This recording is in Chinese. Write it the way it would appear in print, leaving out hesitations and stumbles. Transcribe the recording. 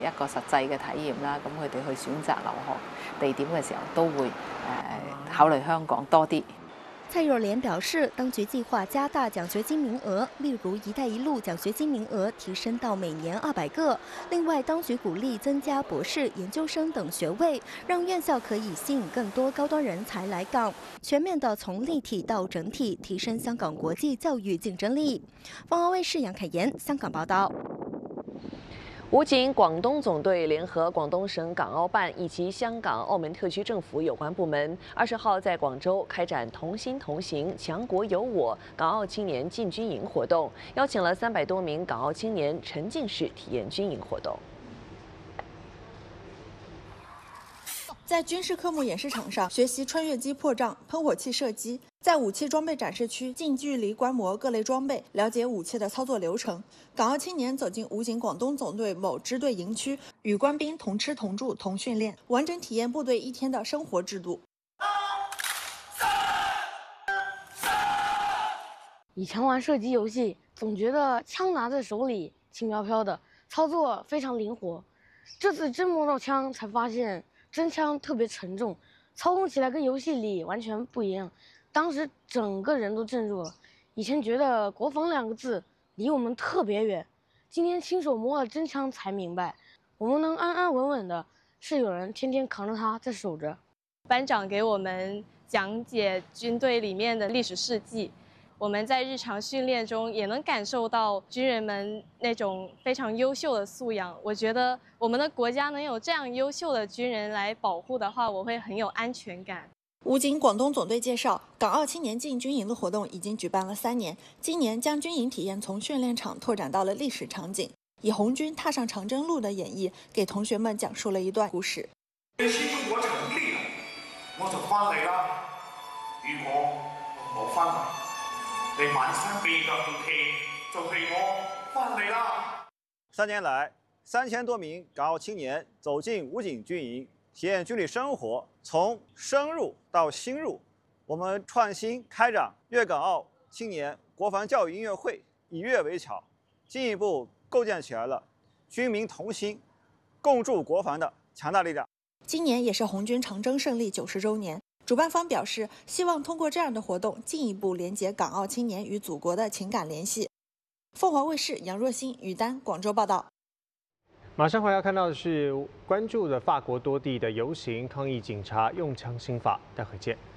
一個實際嘅體驗啦。咁佢哋去選擇留學地點嘅時候，都會考慮香港多啲。 蔡若蓮表示，當局計劃加大獎學金名額，例如“一帶一路”獎學金名額提升到每年200個。另外，當局鼓勵增加博士、研究生等學位，讓院校可以吸引更多高端人才來港，全面地從立體到整體提升香港國際教育競爭力。鳳凰衛視楊凱妍香港報道。 武警廣東總隊聯合廣東省港澳辦以及香港、澳門特區政府有關部門，20號在廣州開展同心同行、強國有我港澳青年進軍營活動，邀請了300多名港澳青年沉浸式體驗軍營活動。 在軍事科目演示場上學習穿越機破障、噴火器射擊，在武器裝備展示區近距離觀摩各類裝備，了解武器的操作流程。港澳青年走進武警廣東總隊某支隊營區，與官兵同吃同住同訓練，完整體驗部隊一天的生活制度。 以前玩射擊遊戲，總覺得槍拿在手裡輕飄飄的，操作非常靈活。這次真摸到槍，才發現真槍特別沉重，操控起來跟遊戲裡完全不一樣。當時整個人都鎮住了。以前覺得國防2個字離我們特別遠，今天親手摸了真槍才明白，我們能安安穩穩的，是有人天天扛着它在守着。 班長給我們講解軍隊裡面的歷史事跡，我們在日常訓練中也能感受到軍人們那種非常優秀的素養。我覺得我們的國家能有這樣優秀的軍人來保護的話，我會很有安全感。 武警廣東總隊介紹，港澳青年進軍營的活動已經舉辦了3年，今年將軍營體驗從訓練場拓展到了歷史場景，以紅軍踏上長征路的演繹，給同學們講述了一段故事。 新中國成立了，我就翻嚟啦。如果我翻嚟，你滿身背嘅武器就係我翻嚟啦。 3年來，3000多名港澳青年走進武警軍營，體驗軍旅生活，從深入到新入。我們創新開展粵港澳青年國防教育音樂會，以粵為橋，進一步構建起來了軍民同心、共築國防的強大力量。 今年也是紅軍長征勝利90週年，主辦方表示，希望通過這樣的活動，進一步連接港澳青年與祖國的情感聯繫。鳳凰衛視楊若欣、於丹廣州報道。 馬上回要看到的是關注的法國多地的遊行抗議警察用槍刑法，待會見。